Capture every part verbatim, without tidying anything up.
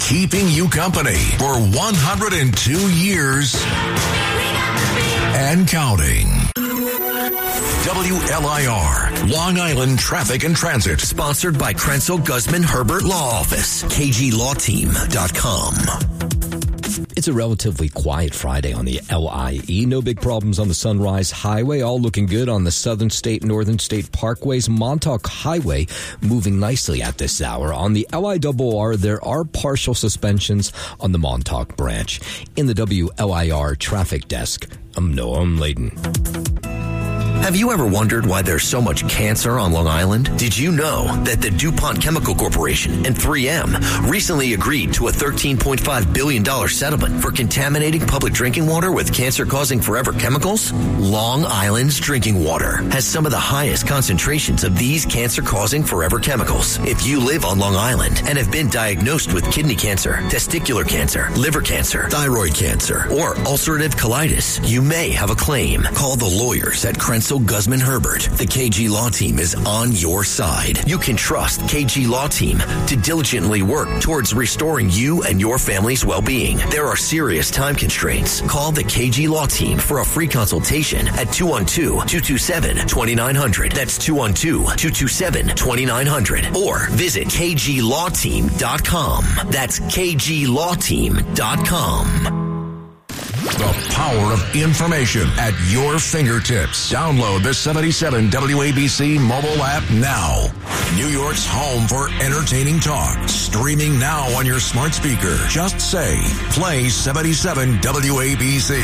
keeping you company for one hundred two years and counting. W L I R, Long Island Traffic and Transit. Sponsored by Krenzel Guzman Herbert Law Office, K G law team dot com. It's a relatively quiet Friday on the L I E. No big problems on the Sunrise Highway. All looking good on the Southern State, Northern State Parkways. Montauk Highway moving nicely at this hour. On the L I R R, there are partial suspensions on the Montauk branch. In the W L I R traffic desk, I'm Noam Layden. Have you ever wondered why there's so much cancer on Long Island? Did you know that the DuPont Chemical Corporation and three M recently agreed to a thirteen point five billion dollars settlement for contaminating public drinking water with cancer-causing forever chemicals? Long Island's drinking water has some of the highest concentrations of these cancer-causing forever chemicals. If you live on Long Island and have been diagnosed with kidney cancer, testicular cancer, liver cancer, thyroid cancer, or ulcerative colitis, you may have a claim. Call the lawyers at Krenzel Guzman Herbert. The K G Law Team is on your side. You can trust K G Law Team to diligently work towards restoring you and your family's well-being. There are serious time constraints. Call the K G Law Team for a free consultation at two one two, two two seven, two nine zero zero. That's two one two, two two seven, two nine zero zero. Or visit K G law team dot com. That's K G law team dot com. The power of information at your fingertips. Download the seventy-seven W A B C mobile app now. New York's home for entertaining talk. Streaming now on your smart speaker. Just say, play seventy-seven W A B C.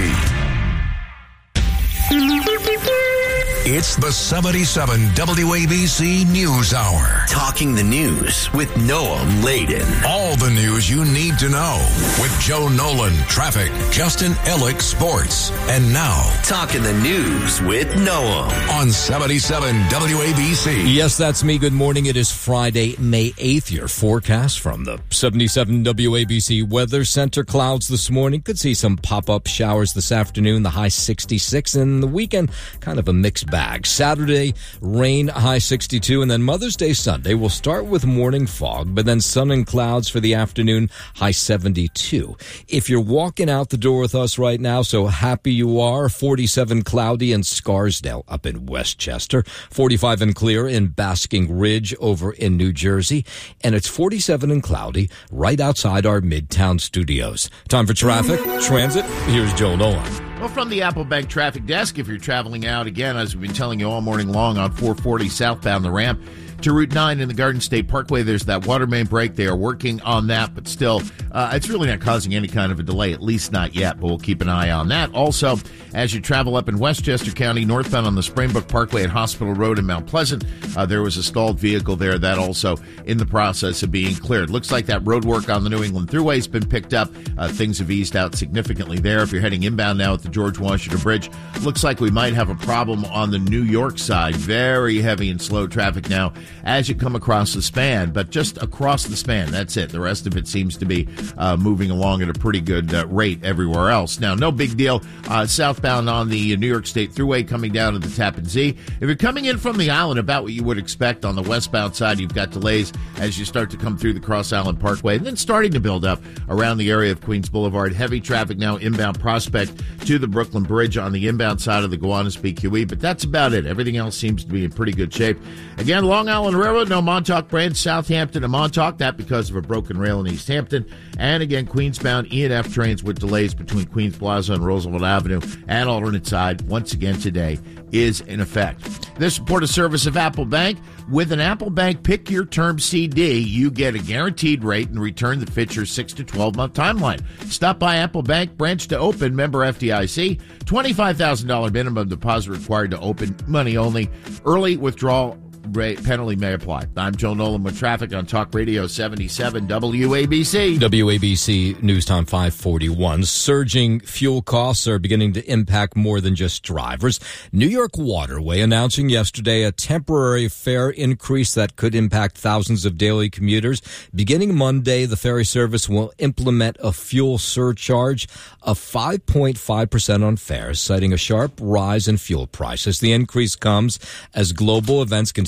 It's the seventy-seven W A B C News Hour. Talking the news with Noam Layden. All the news you need to know with Joe Nolan, traffic, Justin Ellick, sports. And now, Talking the news with Noam on seventy-seven W A B C. Yes, that's me. Good morning. It is Friday, May eighth. Your forecast from the seventy-seven W A B C Weather Center. Clouds this morning. Could see some pop-up showers this afternoon. The high sixty-six. And the weekend, kind of a mixed bag. Saturday, rain, high sixty-two, and then Mother's Day Sunday will start with morning fog, but then sun and clouds for the afternoon, high seventy-two. If you're walking out the door with us right now, so happy you are, forty-seven cloudy in Scarsdale up in Westchester, forty-five and clear in Basking Ridge over in New Jersey, and it's forty-seven and cloudy right outside our Midtown studios. Time for traffic, transit. Here's Joe Nolan. Well, from the Apple Bank traffic desk, if you're traveling out, again, as we've been telling you all morning long on four forty southbound the ramp to Route nine in the Garden State Parkway, there's that water main break. They are working on that, but still, uh, it's really not causing any kind of a delay, at least not yet, but we'll keep an eye on that. Also, as you travel up in Westchester County, northbound on the Springbrook Parkway at Hospital Road in Mount Pleasant, uh, there was a stalled vehicle there. That also in the process of being cleared. Looks like that road work on the New England Thruway has been picked up. Uh, things have eased out significantly there. If you're heading inbound now at the George Washington Bridge, looks like we might have a problem on the New York side. Very heavy and slow traffic now as you come across the span, but just across the span. That's it. The rest of it seems to be uh, moving along at a pretty good uh, rate everywhere else. Now, no big deal. Uh, southbound on the New York State Thruway coming down to the Tappan Zee. If you're coming in from the island, about what you would expect on the westbound side, you've got delays as you start to come through the Cross Island Parkway, and then starting to build up around the area of Queens Boulevard. Heavy traffic now inbound Prospect to the Brooklyn Bridge on the inbound side of the Gowanus B Q E, but that's about it. Everything else seems to be in pretty good shape. Again, Long Island Railroad, no Montauk branch, Southampton and Montauk, that because of a broken rail in East Hampton. And again, Queensbound E and F trains with delays between Queens Plaza and Roosevelt Avenue and alternate side, once again today, is in effect. This report is service of Apple Bank. With an Apple Bank Pick Your Term C D, you get a guaranteed rate and return that fits your six to twelve month timeline. Stop by Apple Bank branch to open, member F D I C. twenty-five thousand dollars minimum deposit required to open, money only. Early withdrawal rate penalty may apply. I'm Joe Nolan with traffic on Talk Radio seventy-seven W A B C. W A B C News Time five forty-one. Surging fuel costs are beginning to impact more than just drivers. New York Waterway announcing yesterday a temporary fare increase that could impact thousands of daily commuters. Beginning Monday, the ferry service will implement a fuel surcharge of five point five percent on fares, citing a sharp rise in fuel prices. The increase comes as global events continue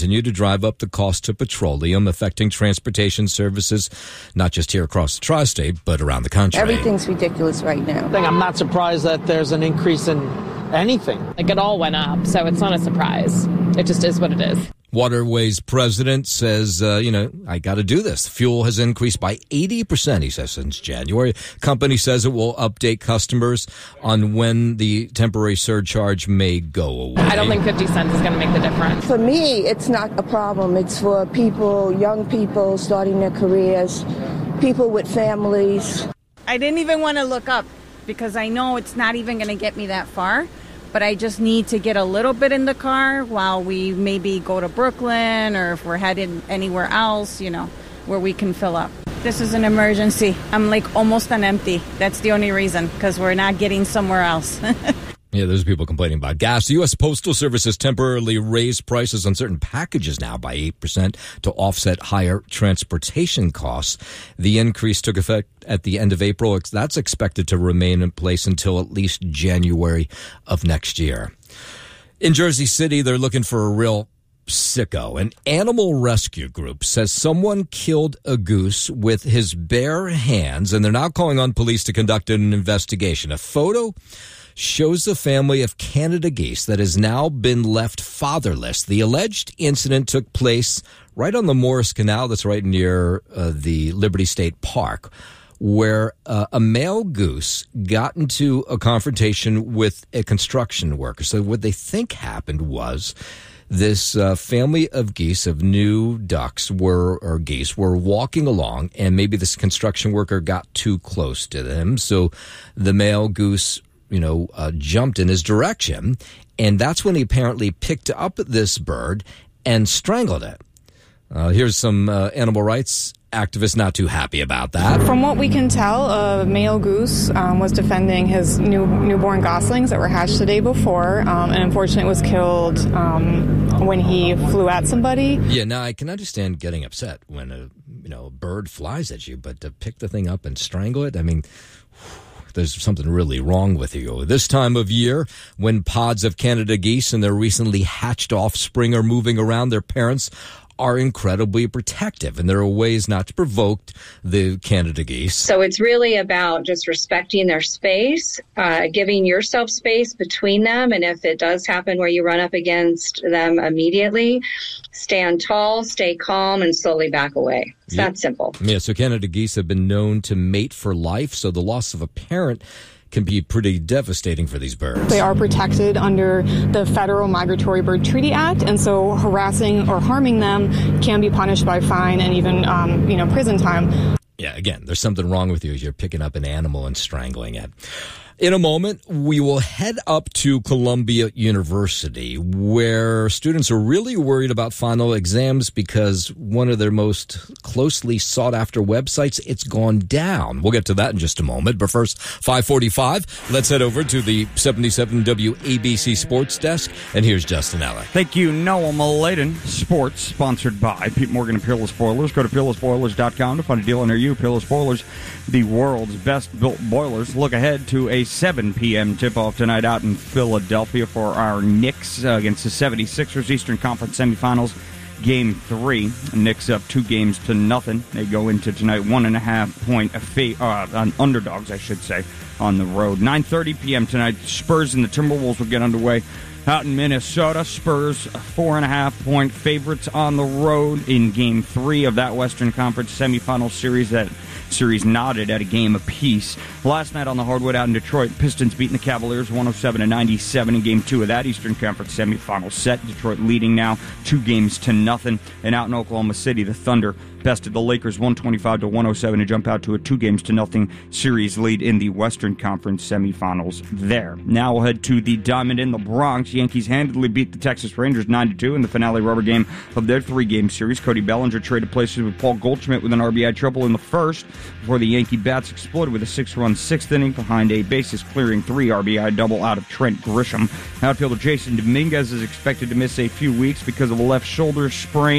continue to drive up the cost of petroleum, affecting transportation services, not just here across the tri-state, but around the country. Everything's ridiculous right now. I'm not surprised that there's an increase in anything. Like, it all went up, so it's not a surprise. It just is what it is. Waterways president says, uh, you know, I got to do this. Fuel has increased by eighty percent, he says, since January. Company says it will update customers on when the temporary surcharge may go away. I don't think fifty cents is going to make the difference. For me, it's not a problem. It's for people, young people starting their careers, people with families. I didn't even want to look up because I know it's not even going to get me that far. But I just need to get a little bit in the car while we maybe go to Brooklyn, or if we're headed anywhere else, you know, where we can fill up. This is an emergency. I'm like almost on empty. That's the only reason, because we're not getting somewhere else. Yeah, there's people complaining about gas. The U S Postal Service has temporarily raised prices on certain packages now by eight percent to offset higher transportation costs. The increase took effect at the end of April. That's expected to remain in place until at least January of next year. In Jersey City, they're looking for a real sicko. An animal rescue group says someone killed a goose with his bare hands, and they're now calling on police to conduct an investigation. A photo shows the family of Canada geese that has now been left fatherless. The alleged incident took place right on the Morris Canal, that's right near uh, the Liberty State Park, where uh, a male goose got into a confrontation with a construction worker. So what they think happened was this uh, family of geese, of new ducks were or geese, were walking along, and maybe this construction worker got too close to them. So the male goose you know, uh, jumped in his direction, and that's when he apparently picked up this bird and strangled it. Uh, here's some uh, animal rights activists not too happy about that. From what we can tell, a male goose um, was defending his new newborn goslings that were hatched the day before, um, and unfortunately was killed um, when he flew at somebody. Yeah, now I can understand getting upset when a you know a bird flies at you, but to pick the thing up and strangle it, I mean, there's something really wrong with you. This time of year, when pods of Canada geese and their recently hatched offspring are moving around, their parents are incredibly protective, and there are ways not to provoke the Canada geese. So it's really about just respecting their space, uh, giving yourself space between them, and if it does happen where you run up against them immediately, stand tall, stay calm, and slowly back away. It's yeah. that simple. Yeah, so Canada geese have been known to mate for life, so the loss of a parent can be pretty devastating for these birds. They are protected under the Federal Migratory Bird Treaty Act, and so harassing or harming them can be punished by fine and even, um, you know, prison time. Yeah, again, there's something wrong with you as you're picking up an animal and strangling it. In a moment, we will head up to Columbia University, where students are really worried about final exams because one of their most closely sought-after websites, it's gone down. We'll get to that in just a moment. But first, five forty-five, let's head over to the seventy-seven W A B C Sports Desk, and here's Justin Alec. Thank you, Noah Maladen. Sports, sponsored by Pete Morgan and Peerless Boilers. Go to peerless boilers dot com to find a deal near you. Peerless Boilers, the world's best-built boilers. Look ahead to a seven p.m. tip-off tonight out in Philadelphia for our Knicks uh, against the seventy-sixers Eastern Conference semifinals, Game three. Knicks up two games to nothing. They go into tonight one and a half point fa- uh, on underdogs, I should say, on the road. nine thirty p.m. tonight, Spurs and the Timberwolves will get underway out in Minnesota. Spurs four and a half point favorites on the road in Game three of that Western Conference semifinal series. That series knotted at a game apiece. Last night on the hardwood out in Detroit, Pistons beating the Cavaliers one oh seven to ninety-seven in Game two of that Eastern Conference semifinal set. Detroit leading now two games to nothing. And out in Oklahoma City, the Thunder bested the Lakers one twenty-five to one oh seven to jump out to a two games to nothing series lead in the Western Conference semifinals there. Now we'll head to the Diamond in the Bronx. Yankees handily beat the Texas Rangers nine to two in the finale rubber game of their three-game series. Cody Bellinger traded places with Paul Goldschmidt with an R B I triple in the first before the Yankee bats exploded with a six-run sixth inning behind a bases-clearing three R B I double out of Trent Grisham. Outfielder Jason Dominguez is expected to miss a few weeks because of a left shoulder sprain.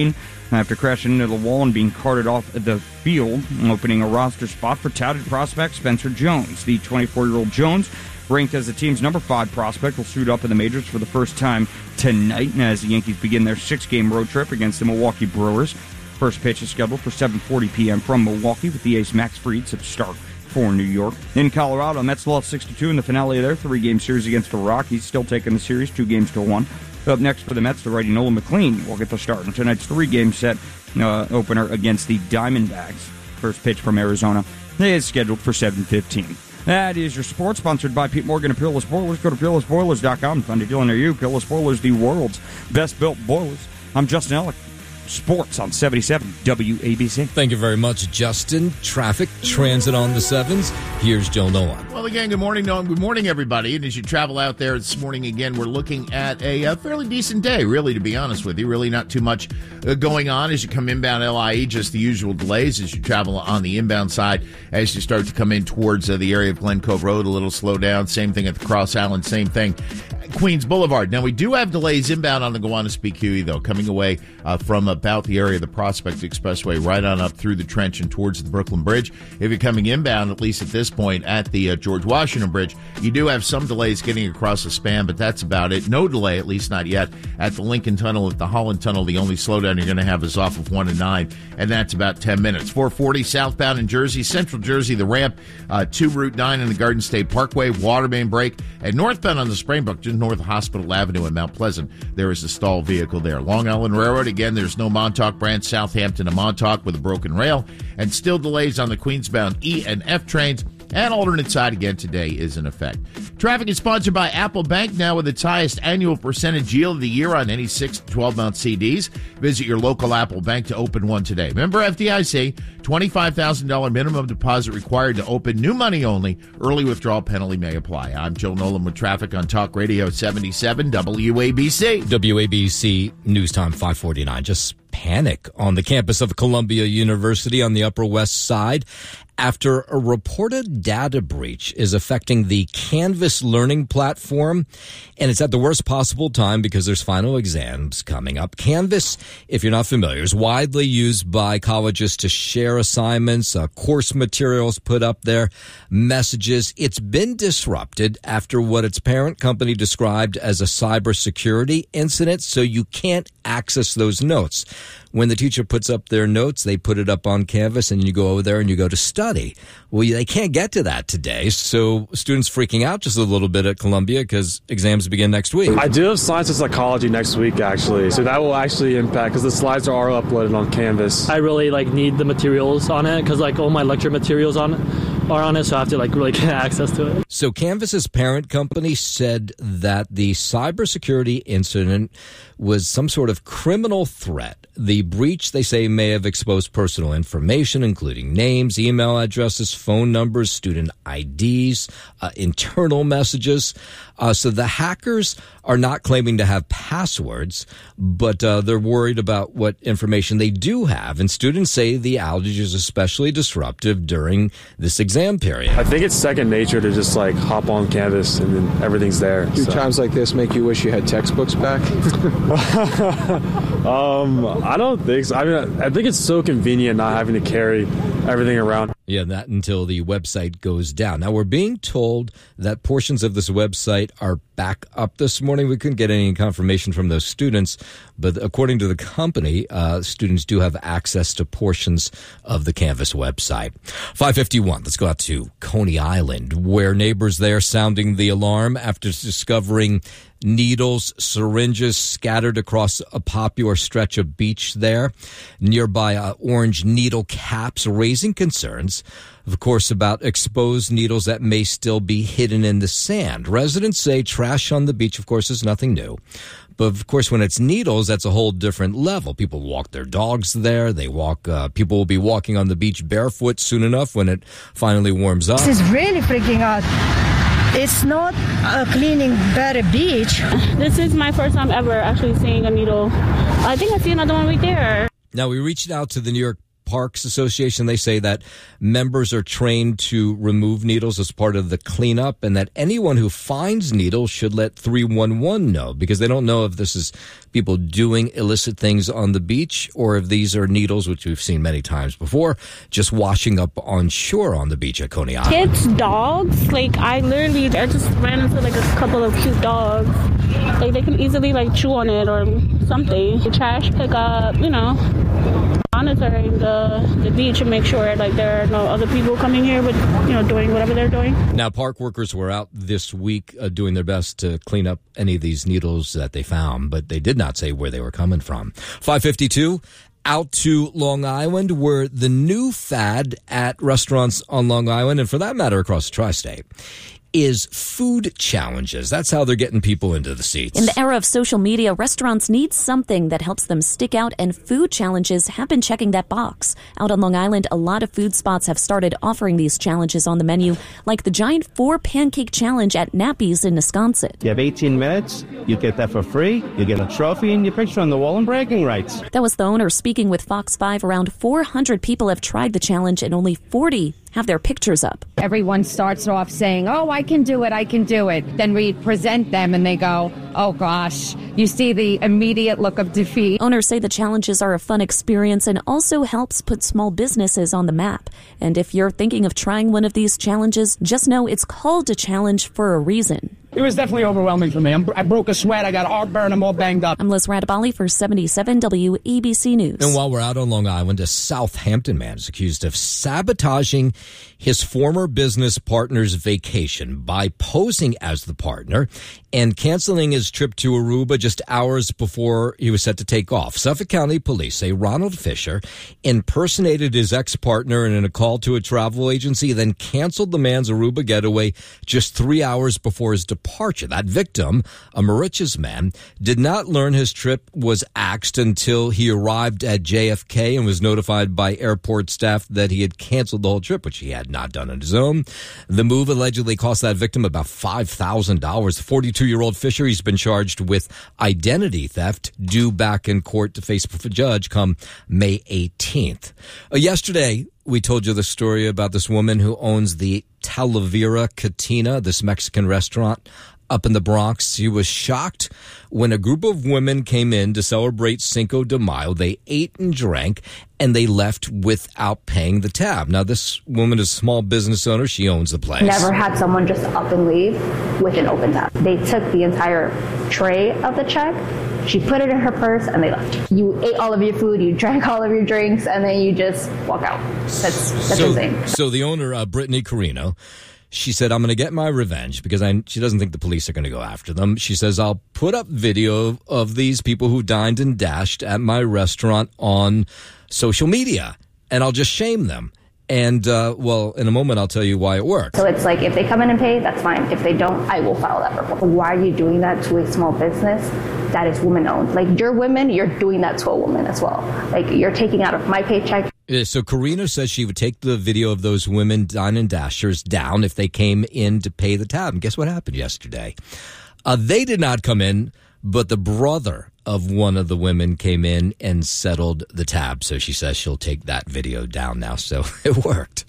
after crashing into the wall and being carted off the field, opening a roster spot for touted prospect Spencer Jones. The twenty-four-year-old Jones, ranked as the team's number five prospect, will suit up in the majors for the first time tonight as the Yankees begin their six-game road trip against the Milwaukee Brewers. First pitch is scheduled for seven forty p.m. from Milwaukee, with the ace Max Fried set to start for New York. In Colorado, Mets lost six to two in the finale of their three-game series against the Rockies, still taking the series two games to one. Up next for the Mets, the righty Nolan McLean will get the start in tonight's three-game set uh, opener against the Diamondbacks. First pitch from Arizona is scheduled for seven fifteen. That is your sports, sponsored by Pete Morgan and Peerless Boilers. Go to peerless boilers dot com and find a deal near you. Peerless Boilers, the world's best-built boilers. I'm Justin Ellick. Sports on seventy-seven W A B C. Thank you very much, Justin. Traffic, transit on the sevens. Here's Joe Nolan. Well, again, good morning, Nolan. Good morning, everybody. And as you travel out there this morning, again, we're looking at a, a fairly decent day, really, to be honest with you. Really not too much uh, going on as you come inbound L I E, just the usual delays as you travel on the inbound side. As you start to come in towards uh, the area of Glen Cove Road, a little slow down. Same thing at the Cross Island, same thing. Queens Boulevard. Now, we do have delays inbound on the Gowanus P Q E, though, coming away uh, from about the area of the Prospect Expressway right on up through the trench and towards the Brooklyn Bridge. If you're coming inbound, at least at this point, at the uh, George Washington Bridge, you do have some delays getting across the span, but that's about it. No delay, at least not yet, at the Lincoln Tunnel. At the Holland Tunnel, the only slowdown you're going to have is off of one and nine, and that's about ten minutes. four forty southbound in Jersey, Central Jersey, the ramp uh, to Route nine in the Garden State Parkway, water main break, and northbound on the Springbrook, just north of Hospital Avenue in Mount Pleasant, there is a stalled vehicle there. Long Island Railroad, again, there's no Montauk branch, Southampton to Montauk with a broken rail, and still delays on the Queensbound E and F trains. And alternate side again today is in effect. Traffic is sponsored by Apple Bank, now with its highest annual percentage yield of the year on any six to twelve-month C Ds. Visit your local Apple Bank to open one today. Member F D I C, twenty-five thousand dollars minimum deposit required to open, new money only. Early withdrawal penalty may apply. I'm Joe Nolan with traffic on Talk Radio seventy-seven W A B C. W A B C News Time five forty-nine. Just panic on the campus of Columbia University on the Upper West Side after a reported data breach is affecting the Canvas learning platform, and it's at the worst possible time because there's final exams coming up. Canvas, if you're not familiar, is widely used by colleges to share assignments, uh, course materials put up there, messages. It's been disrupted after what its parent company described as a cybersecurity incident, so you can't access those notes. When the teacher puts up their notes, they put it up on Canvas, and you go over there and you go to study. Well, they can't get to that today, so students freaking out just a little bit at Columbia because exams begin next week. I do have science and psychology next week, actually, so that will actually impact because the slides are uploaded on Canvas. I really like need the materials on it because like all my lecture materials on it are on it, so I have to like really get access to it. So Canvas's parent company said that the cybersecurity incident was some sort of criminal threat. The breach, they say, may have exposed personal information, including names, email addresses, phone numbers, student I Ds, uh, internal messages. Uh, so the hackers are not claiming to have passwords, but uh, they're worried about what information they do have. And students say the outage is especially disruptive during this exam period. I think it's second nature to just like hop on Canvas and then everything's there. Do so. times like this make you wish you had textbooks back? um, I don't think so. I mean, I think it's so convenient not having to carry everything around. Yeah, that until the website goes down. Now, we're being told that portions of this website are back up this morning. We couldn't get any confirmation from those students, but according to the company, uh, students do have access to portions of the Canvas website. five fifty-one, let's go out to Coney Island, where neighbors there sounding the alarm after discovering needles, syringes scattered across a popular stretch of beach there. Nearby, uh, orange needle caps raising concerns, of course, about exposed needles that may still be hidden in the sand. Residents say trash on the beach, of course, is nothing new. But, of course, when it's needles, that's a whole different level. People walk their dogs there. They walk. Uh, people will be walking on the beach barefoot soon enough when it finally warms up. This is really freaking out. It's not a cleaning better beach. This is my first time ever actually seeing a needle. I think I see another one right there. Now, we reached out to the New York Parks Association, they say that members are trained to remove needles as part of the cleanup, and that anyone who finds needles should let three one one know, because they don't know if this is people doing illicit things on the beach or if these are needles, which we've seen many times before, just washing up on shore on the beach at Coney Island. Kids, dogs, like I literally, I just ran into like a couple of cute dogs. Like they can easily like chew on it or something. The trash pickup, you know, monitoring the, the beach and make sure like there are no other people coming here with, you know, doing whatever they're doing. Now, park workers were out this week uh, doing their best to clean up any of these needles that they found, but they did not say where they were coming from. five fifty-two. Out to Long Island, where the new fad at restaurants on Long Island, and for that matter across the tri-state, is food challenges. That's how they're getting people into the seats. In the era of social media, restaurants need something that helps them stick out, and food challenges have been checking that box. Out on Long Island, a lot of food spots have started offering these challenges on the menu, like the giant four pancake challenge at Nappy's in Wisconsin. You have eighteen minutes, you get that for free, you get a trophy and your picture on the wall and bragging rights. That was the owner speaking with Fox five. Around four hundred people have tried the challenge and only forty have their pictures up. Everyone starts off saying, oh, I can do it, I can do it. Then we present them and they go, oh gosh. You see the immediate look of defeat. Owners say the challenges are a fun experience and also helps put small businesses on the map. And if you're thinking of trying one of these challenges, just know it's called a challenge for a reason. It was definitely overwhelming for me. I'm, I broke a sweat. I got heartburn. I'm all banged up. I'm Liz Radabali for seventy-seven W A B C News. And while we're out on Long Island, a Southampton man is accused of sabotaging his former business partner's vacation by posing as the partner and canceling his trip to Aruba just hours before he was set to take off. Suffolk County Police say Ronald Fisher impersonated his ex-partner in a call to a travel agency, then canceled the man's Aruba getaway just three hours before his departure. That victim, a Mauritius man, did not learn his trip was axed until he arrived at J F K and was notified by airport staff that he had canceled the whole trip, which he had not done on his own. The move allegedly cost that victim about five thousand dollars. The forty-two-year-old Fisher, he's been charged with identity theft, due back in court to face a judge come May eighteenth. Uh, yesterday, we told you the story about this woman who owns the Talavera Cantina, this Mexican restaurant up in the Bronx. She was shocked when a group of women came in to celebrate Cinco de Mayo. They ate and drank, and they left without paying the tab. Now, this woman is a small business owner. She owns the place. Never had someone just up and leave with an open tab. They took the entire tray of the check. She put it in her purse, and they left. You ate all of your food, you drank all of your drinks, and then you just walk out. That's, that's so, insane. So the owner, uh, Brittany Carino, she said, I'm going to get my revenge because I, she doesn't think the police are going to go after them. She says, I'll put up video of these people who dined and dashed at my restaurant on social media, and I'll just shame them. And, uh, well, in a moment, I'll tell you why it worked. So it's like, if they come in and pay, that's fine. If they don't, I will file that report. Why are you doing that to a small business that is woman-owned? Like, you're women, you're doing that to a woman as well. Like, you're taking out of my paycheck. So Karina says she would take the video of those women dine and dashers down if they came in to pay the tab. And guess what happened yesterday? Uh, they did not come in, but the brother of one of the women came in and settled the tab. So she says she'll take that video down now. So it worked.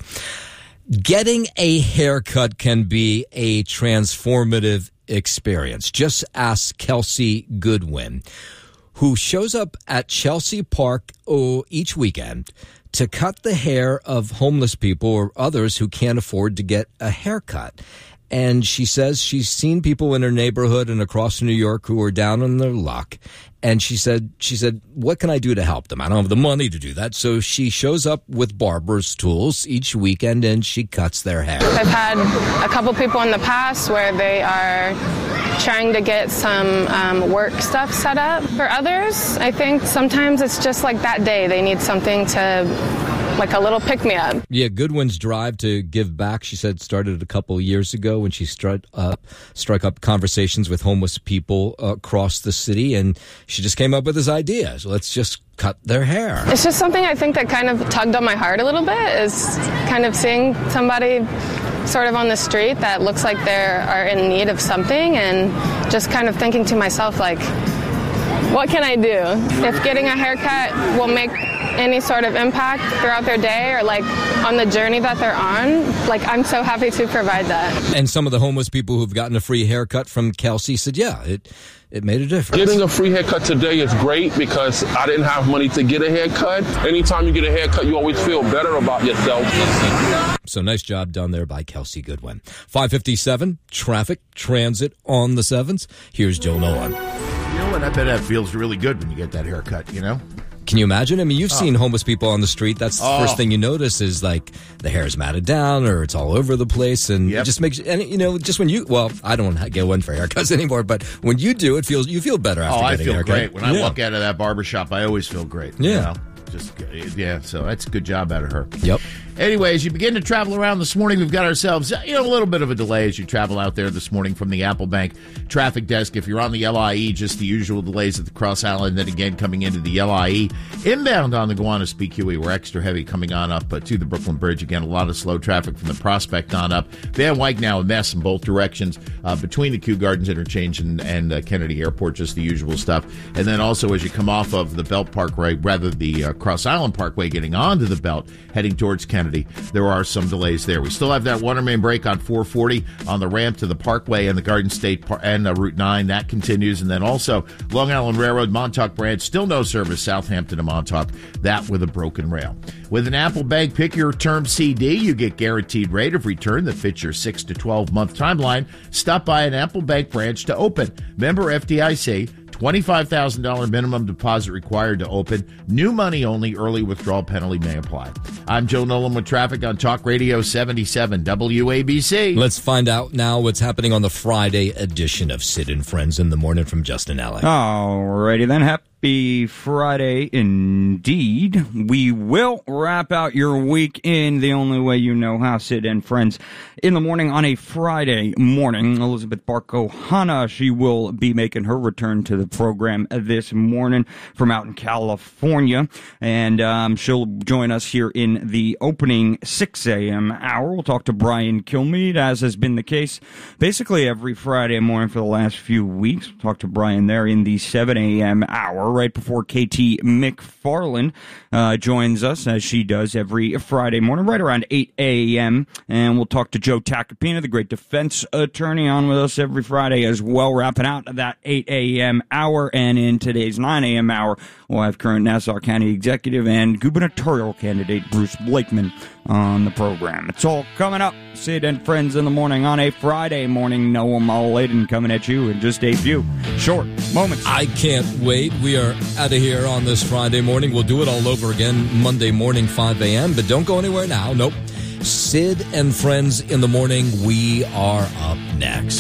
Getting a haircut can be a transformative experience. Just ask Kelsey Goodwin, who shows up at Chelsea Park oh, each weekend to cut the hair of homeless people or others who can't afford to get a haircut. And she says she's seen people in her neighborhood and across New York who are down on their luck. And she said, she said, what can I do to help them? I don't have the money to do that. So she shows up with barber's tools each weekend and she cuts their hair. I've had a couple people in the past where they are trying to get some um, work stuff set up. For others, I think sometimes it's just like that day. They need something to, like a little pick-me-up. Yeah, Goodwin's drive to give back, she said, started a couple of years ago when she struck up, struck up conversations with homeless people uh, across the city, and she just came up with this idea. So let's just cut their hair. It's just something I think that kind of tugged on my heart a little bit, is kind of seeing somebody sort of on the street that looks like they are in need of something, and just kind of thinking to myself, like, what can I do? If getting a haircut will make any sort of impact throughout their day or like on the journey that they're on, like I'm so happy to provide that. And some of the homeless people who've gotten a free haircut from Kelsey said, yeah, it it made a difference. Getting a free haircut today is great because I didn't have money to get a haircut. Anytime you get a haircut, you always feel better about yourself. So nice job done there by Kelsey Goodwin. five fifty-seven, traffic, transit on the sevens. Here's Joe Nolan. You know what? I bet that feels really good when you get that haircut, you know? Can you imagine? I mean, you've oh. seen homeless people on the street. That's the oh. first thing you notice is like the hair is matted down or it's all over the place. And yep. it just makes, and you know, just when you, well, I don't get one for haircuts anymore, but when you do, it feels, you feel better after oh, getting I feel a haircut. great. When I yeah. walk out of that barbershop, I always feel great. Yeah. You know? Just, yeah, so that's a good job out of her. Yep. Anyways, you begin to travel around this morning. We've got ourselves, you know, a little bit of a delay as you travel out there this morning from the Apple Bank traffic desk. If you're on the L I E, just the usual delays at the Cross Island. Then again, coming into the L I E. Inbound on the Gowanus B Q E, we're extra heavy coming on up uh, to the Brooklyn Bridge. Again, a lot of slow traffic from the Prospect on up. Van Wyck now a mess in both directions uh, between the Kew Gardens Interchange and, and uh, Kennedy Airport, just the usual stuff. And then also as you come off of the Belt Parkway, rather the uh, Cross Island Parkway, getting onto the Belt, heading towards Kennedy, there are some delays there. We still have that water main break on four forty on the ramp to the Parkway and the Garden State Par- and uh, Route nine. That continues. And then also Long Island Railroad, Montauk branch, still no service, Southampton to Montauk. That with a broken rail. With an Apple Bank Pick Your Term C D, you get guaranteed rate of return that fits your six to twelve month timeline. Stop by an Apple Bank branch to open. Member F D I C. twenty-five thousand dollars minimum deposit required to open. New money only. Early withdrawal penalty may apply. I'm Joe Nolan with traffic on Talk Radio seventy-seven W A B C. Let's find out now what's happening on the Friday edition of Sid and Friends in the Morning from Justin Allen. Alrighty then. Happy Friday indeed. We will wrap out your week in the only way you know how. Sid and Friends in the morning on a Friday morning. Elizabeth Barco Hanna, she will be making her return to the program this morning from out in California. And um, she'll join us here in the opening six a.m. hour. We'll talk to Brian Kilmeade, as has been the case basically every Friday morning for the last few weeks. We'll talk to Brian there in the seven a.m. hour, right before K T McFarland uh, joins us, as she does every Friday morning, right around eight a.m. And we'll talk to Joe Tacopina, the great defense attorney, on with us every Friday as well, wrapping out that eight a.m. hour. And in today's nine a.m. hour, we'll have current Nassau County Executive and gubernatorial candidate Bruce Blakeman on the program. It's all coming up. Sid and Friends in the morning on a Friday morning. Noah Mulladen coming at you in just a few short moments. I can't wait. We are out of here on this Friday morning. We'll do it all over again Monday morning, five a.m. But don't go anywhere now. Nope. Sid and Friends in the morning. We are up next.